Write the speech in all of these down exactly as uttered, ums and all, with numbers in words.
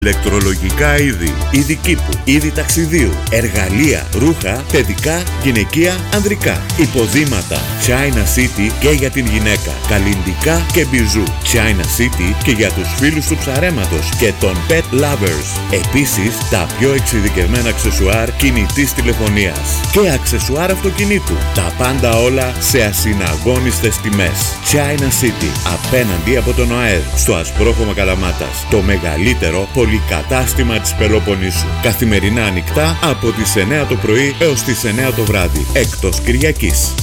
Ηλεκτρολογικά είδη, είδη κήπου, είδη ταξιδίου, εργαλεία, ρούχα, παιδικά, γυναικεία, ανδρικά. Υποδήματα China City και για την γυναίκα, καλλυντικά και μπιζού. China City και για τους φίλους του ψαρέματος και των pet lovers. Επίσης, τα πιο εξειδικευμένα αξεσουάρ κινητής τηλεφωνίας και αξεσουάρ αυτοκινήτου. Τα πάντα όλα σε ασυναγώνιστες τιμές. China City, απέναντι από τον ΟΑΕΔ, στο Ασπρόχωμα Καλαμάτας. Το μεγαλύτερο πολυκατάστημα της Πελοποννήσου. Καθημερινά ανοιχτά από τις εννιά το πρωί έως τις εννιά το βράδυ, εκτός Κυριακής.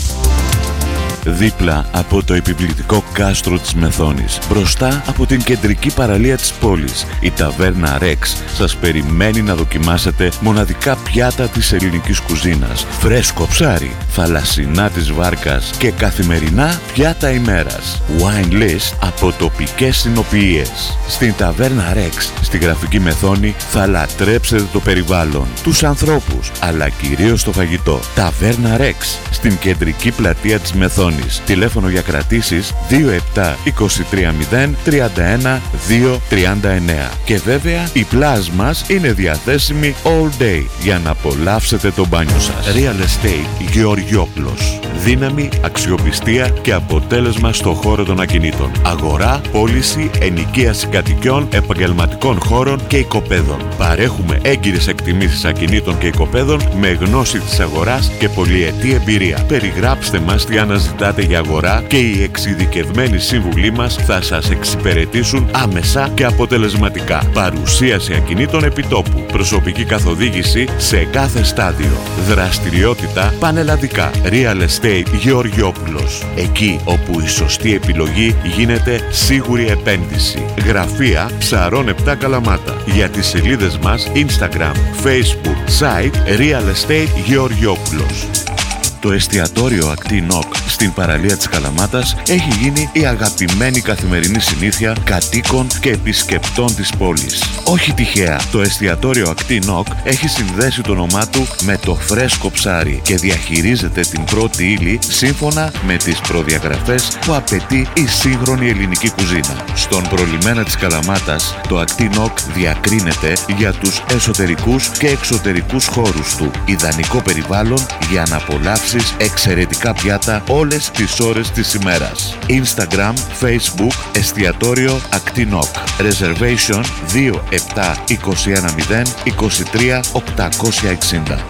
Δίπλα από το επιβλητικό κάστρο της Μεθόνης, μπροστά από την κεντρική παραλία της πόλης, η ταβέρνα Rex σας περιμένει να δοκιμάσετε μοναδικά πιάτα της ελληνικής κουζίνας, φρέσκο ψάρι, θαλασσινά της βάρκας και καθημερινά πιάτα ημέρας. Wine list από τοπικές συνοποιίες. Στην ταβέρνα Rex, στη Γραφική Μεθόνη, θα λατρέψετε το περιβάλλον, τους ανθρώπους, αλλά κυρίως το φαγητό. Ταβέρνα Rex, στην κεντρική πλατεία της Μεθόνης. Τηλέφωνο για κρατήσεις δύο επτά δύο τρία μηδέν τρία ένα δύο τρία εννέα. Και βέβαια η πλάζ μας είναι διαθέσιμη all day για να απολαύσετε το μπάνιο σας. Real Estate Γεωργιόπουλος. Δύναμη, αξιοπιστία και αποτέλεσμα στο χώρο των ακινήτων. Αγορά, πώληση, ενοικίαση κατοικιών, επαγγελματικών χώρων και οικοπαίδων. Παρέχουμε έγκυρες εκτιμήσεις ακινήτων και οικοπαίδων με γνώση της αγοράς και πολυετή εμπειρία. Περιγράψτε μας τι αναζητάτε για αγορά και οι εξειδικευμένοι σύμβουλοι μας θα σας εξυπηρετήσουν άμεσα και αποτελεσματικά. Παρουσίαση ακινήτων επιτόπου. Προσωπική καθοδήγηση σε κάθε στάδιο. Δραστηριότητα πανελλαδικά. Real Estate Γεωργιόπουλος. Εκεί όπου η σωστή επιλογή γίνεται σίγουρη επένδυση. Γραφεία Ψαρών επτά Καλαμάτα. Για τις σελίδες μας Instagram, Facebook, site Real Estate Γεωργιόπουλος. Το εστιατόριο Ακτή Νοκ στην παραλία της Καλαμάτας έχει γίνει η αγαπημένη καθημερινή συνήθεια κατοίκων και επισκεπτών της πόλης. Όχι τυχαία, το εστιατόριο Ακτή Νοκ έχει συνδέσει το όνομά του με το φρέσκο ψάρι και διαχειρίζεται την πρώτη ύλη σύμφωνα με τις προδιαγραφές που απαιτεί η σύγχρονη ελληνική κουζίνα. Στον προλιμένα της Καλαμάτας, το Ακτή Νοκ διακρίνεται για τους εσωτερικούς και εξωτερικούς χώρους του. Ιδανικό περιβάλλον για να απολαύσει εξαιρετικά πιάτα όλες τις ώρες της ημέρας. Instagram, Facebook, εστιατόριο Ακτή Νοκ. Reservation δύο επτά δύο ένα μηδέν δύο τρία οκτακόσια εξήντα.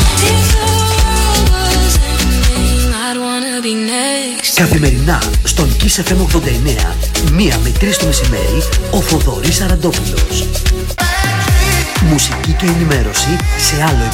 Καθημερινά στον Kiss εφ εμ ογδόντα εννέα, μία με τρεις το μεσημέρι, ο Θοδωρής Αραντόπουλος. Μουσική και ενημέρωση σε άλλο επίπεδο.